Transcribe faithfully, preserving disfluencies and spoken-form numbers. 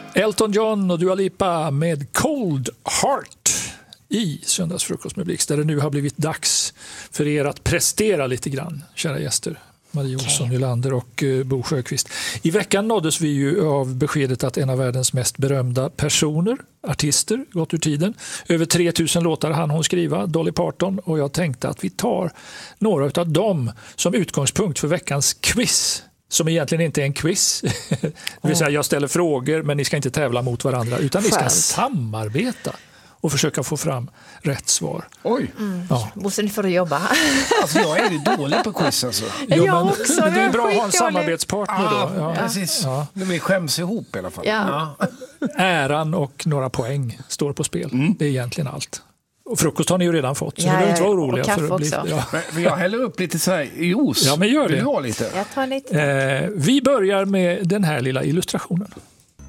Elton John och Dua Lipa med Cold Heart i Söndagsfrukost med Blixt, där det nu har blivit dags för er att prestera lite grann, kära gäster. Marie Olsson, okay. Nylander och uh, Bo Sjöqvist. I veckan nåddes vi ju av beskedet att en av världens mest berömda personer, artister, gått ur tiden. Över tre tusen låtar hann hon skriva, Dolly Parton, och jag tänkte att vi tar några av dem som utgångspunkt för veckans quiz. Som egentligen inte är en quiz. Det vill säga jag ställer frågor, men ni ska inte tävla mot varandra, utan ni ska samarbeta och försöka få fram rätt svar. Oj. Mm. Ja. Måste ni få det jobba? Alltså jag är ju dålig på quiz alltså. Jo, jag men också. Det är bra att ha en samarbetspartner ah, då. Ja. Precis. Ja. Vi skäms ihop i alla fall. Ja. Ja. Äran och några poäng står på spel. Mm. Det är egentligen allt. Och frukost har ni ju redan fått, så ja, ni behöver inte vara och oroliga. kaffe För att bli, också. ja. Men jag häller upp lite så här juice. Ja, men gör det. Vill du ha lite? Jag tar lite. Eh, vi börjar med den här lilla illustrationen.